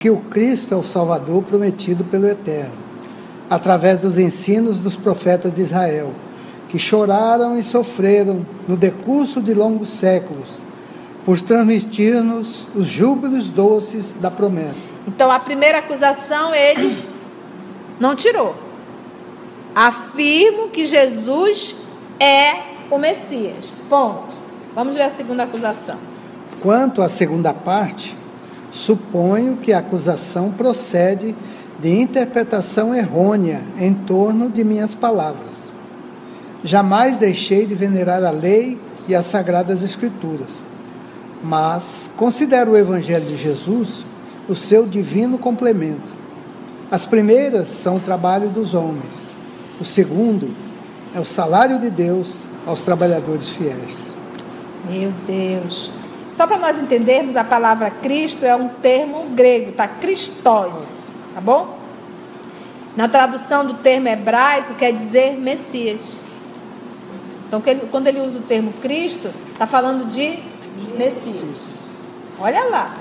que o Cristo é o Salvador prometido pelo Eterno, através dos ensinos dos profetas de Israel, que choraram e sofreram no decurso de longos séculos, por transmitir-nos os júbilos doces da promessa. Então, a primeira acusação ele não tirou. Afirmo que Jesus é o Messias. Ponto. Vamos ver a segunda acusação. Quanto à segunda parte, suponho que a acusação procede de interpretação errônea em torno de minhas palavras. Jamais deixei de venerar a lei e as sagradas escrituras, mas considero o Evangelho de Jesus o seu divino complemento. As primeiras são o trabalho dos homens, o segundo é o salário de Deus aos trabalhadores fiéis. Meu Deus! Só para nós entendermos, a palavra Cristo é um termo grego, tá? Christos, tá bom? Na tradução do termo hebraico quer dizer Messias. Então, quando ele usa o termo Cristo, está falando de Messias. Olha lá.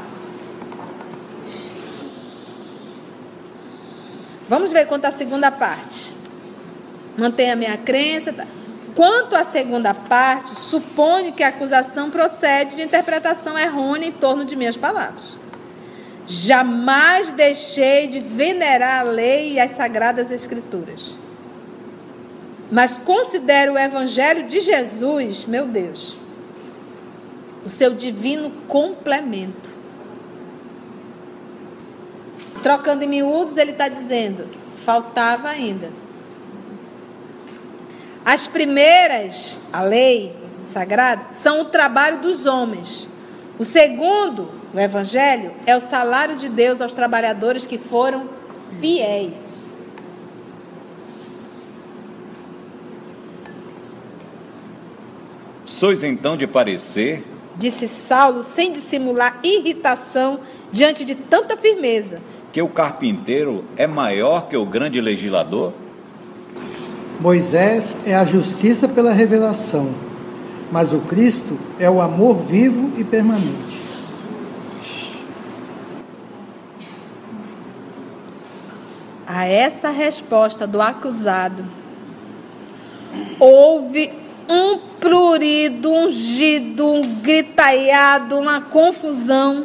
Vamos ver quanto à segunda parte. Mantenha a minha crença. Quanto à segunda parte, suponho que a acusação procede de interpretação errônea em torno de minhas palavras. Jamais deixei de venerar a lei e as sagradas escrituras, mas considero o Evangelho de Jesus, meu Deus, o seu divino complemento. Trocando em miúdos, ele está dizendo, faltava ainda. As primeiras, a lei sagrada, são o trabalho dos homens. O segundo, o Evangelho, é o salário de Deus aos trabalhadores que foram fiéis. Sois então de parecer, disse Saulo, sem dissimular irritação diante de tanta firmeza, que o carpinteiro é maior que o grande legislador? Moisés é a justiça pela revelação, mas o Cristo é o amor vivo e permanente. A essa resposta do acusado, houve um prurido, um ungido, um gritaiado, uma confusão.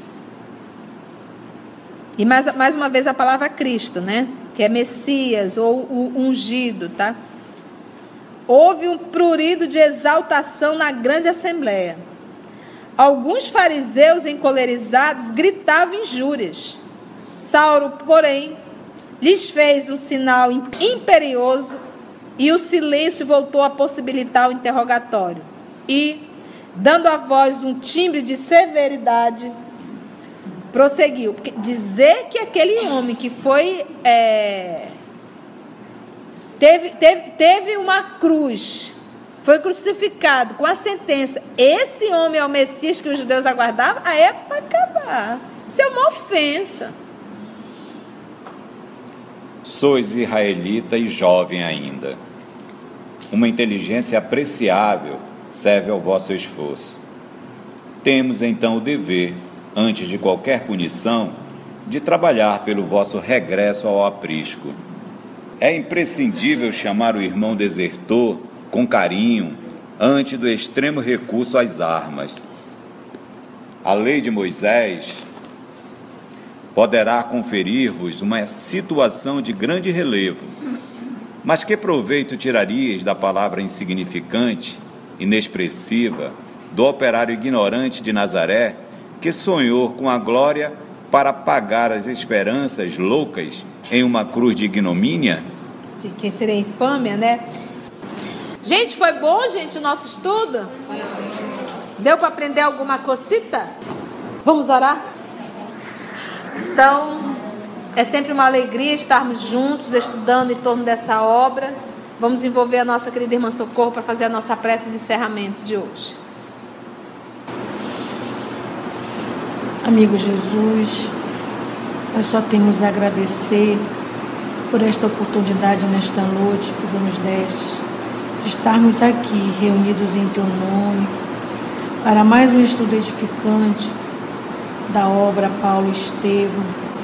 E mais uma vez a palavra Cristo, né? Que é Messias ou o ungido, tá? Houve um prurido de exaltação na grande assembleia. Alguns fariseus encolerizados gritavam injúrias. Saulo, porém, lhes fez um sinal imperioso e o silêncio voltou a possibilitar o interrogatório. E, dando à voz um timbre de severidade, prosseguiu. Porque dizer que aquele homem que foi... Teve uma cruz, foi crucificado com a sentença, esse homem é o Messias que os judeus aguardavam, aí é para acabar. Isso é uma ofensa. Sois israelita e jovem ainda. Uma inteligência apreciável serve ao vosso esforço. Temos então o dever, antes de qualquer punição, de trabalhar pelo vosso regresso ao aprisco. É imprescindível chamar o irmão desertor com carinho, ante do extremo recurso às armas. A lei de Moisés poderá conferir-vos uma situação de grande relevo, mas que proveito tirarias da palavra insignificante, inexpressiva, do operário ignorante de Nazaré, que sonhou com a glória para pagar as esperanças loucas em uma cruz de ignomínia? De que seria infâmia, né? Gente, foi bom, gente, o nosso estudo? Deu para aprender alguma cosita? Vamos orar? Então, é sempre uma alegria estarmos juntos, estudando em torno dessa obra. Vamos envolver a nossa querida irmã Socorro para fazer a nossa prece de encerramento de hoje. Amigo Jesus, nós só temos a agradecer por esta oportunidade nesta noite que tu nos deste, de estarmos aqui reunidos em teu nome, para mais um estudo edificante da obra Paulo e Estevão,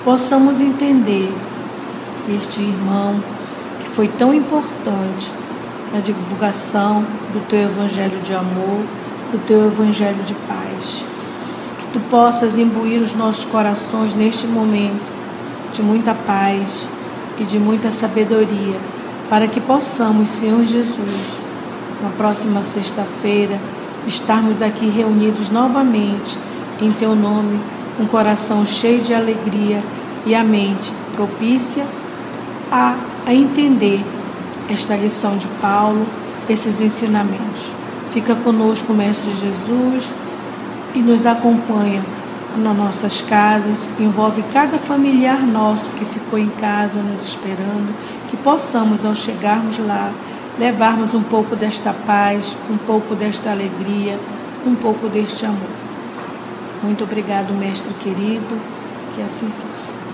possamos entender este irmão que foi tão importante na divulgação do Teu Evangelho de amor, do Teu Evangelho de paz. Que Tu possas imbuir os nossos corações neste momento de muita paz e de muita sabedoria, para que possamos, Senhor Jesus, na próxima sexta-feira, estarmos aqui reunidos novamente em Teu nome, com o coração cheio de alegria e a mente propícia a entender esta lição de Paulo, esses ensinamentos. Fica conosco, Mestre Jesus, e nos acompanha nas nossas casas, envolve cada familiar nosso que ficou em casa nos esperando, que possamos, ao chegarmos lá, levarmos um pouco desta paz, um pouco desta alegria, um pouco deste amor. Muito obrigado, Mestre querido, que assim seja.